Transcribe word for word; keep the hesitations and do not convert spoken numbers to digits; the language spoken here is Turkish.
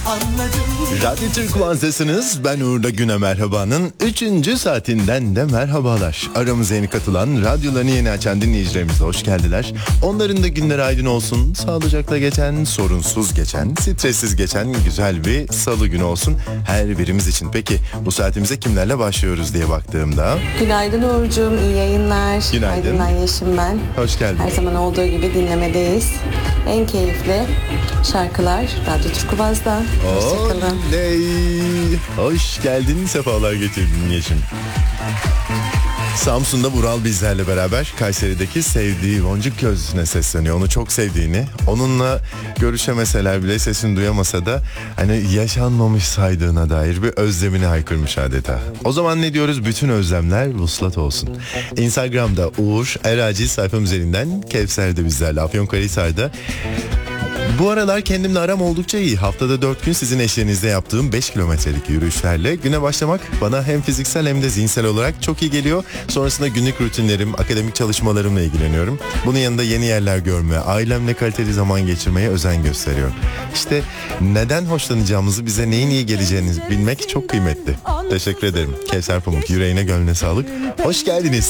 Radyo Türk Kuvansasınız. Ben Uğur'da Güne Merhaba'nın üçüncü saatinden de merhabalar. Aramıza yeni katılan, radyolarını yeni açan dinleyicilerimize hoş geldiler. Onların da günleri aydın olsun. Sağlıcakla geçen, sorunsuz geçen, stressiz geçen güzel bir salı günü olsun her birimiz için. Peki bu saatimize kimlerle başlıyoruz diye baktığımda... Günaydın Uğur'cum, iyi yayınlar. Günaydın. Aydın'dan Yeşim ben. Hoş geldin. Her zaman olduğu gibi dinlemedeyiz. En keyifli şarkılar Radyo Türk Kuvaz'da. Hoşçakalın. Oley. Hoş geldin, sefalar getirdin Yeşim. Samsun'da Vural bizlerle beraber Kayseri'deki sevdiği Boncuk Gözü'ne sesleniyor. Onu çok sevdiğini, onunla görüşemeseler bile sesini duyamasa da hani yaşanmamış saydığına dair bir özlemini haykırmış adeta. O zaman ne diyoruz? Bütün özlemler vuslat olsun. Instagram'da Uğur Eraci sayfam üzerinden, Kevser de bizlerle Afyonkarahisar'da. Bu aralar kendimle aram oldukça iyi. Haftada dört gün sizin eşliğinizde yaptığım beş kilometrelik yürüyüşlerle güne başlamak bana hem fiziksel hem de zihinsel olarak çok iyi geliyor. Sonrasında günlük rutinlerim, akademik çalışmalarımla ilgileniyorum. Bunun yanında yeni yerler görme, ailemle kaliteli zaman geçirmeye özen gösteriyorum. İşte neden hoşlanacağımızı, bize neyin iyi geleceğini bilmek çok kıymetli. Teşekkür ederim. Kevser Pamuk, yüreğine gönlüne sağlık. Hoş geldiniz.